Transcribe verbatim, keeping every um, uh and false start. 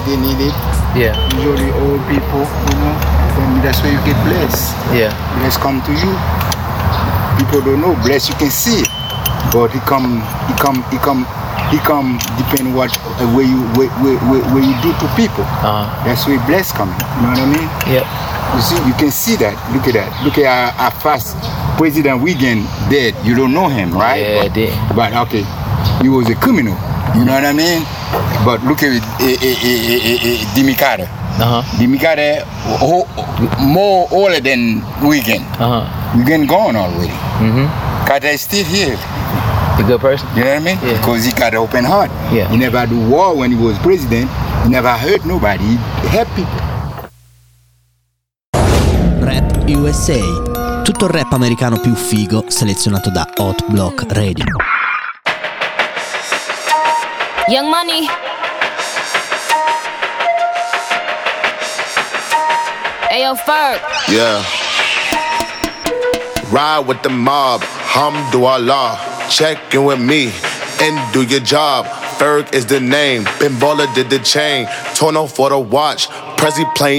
they need it. Yeah. Usually old people, you know, and that's where you get blessed. Yeah. Bless come to you. People don't know bless, you can see it, but he come, he come, he come, he come. Depend what uh, where you where, where, where, where you do to people. Uh-huh. That's where bless coming. You know what I mean? Yep. You see, you can see that. Look at that. Look at our, our first President Reagan dead. You don't know him, right? Yeah, but, I did. But okay, he was a criminal. You know what I mean? But look at it, eh, eh, eh, eh, eh, Jimmy Carter. Uh-huh. Jimmy Carter, oh, more older than Reagan. Uh-huh. Reagan gone already. Mm-hmm. Carter is still here. A good person? You know what I mean? Yeah. Because he got an open heart. Yeah. He never do war when he was president. He never hurt nobody. He helped people. Rap U S A. Tutto il rap americano più figo selezionato da Hot Block Radio. Young Money. Ayo Ferg. Yeah. Ride with the mob, Hamdulillah. Check in with me and do your job. Ferg is the name. Ben Baller did the chain. Tono for the watch. Prezi playing.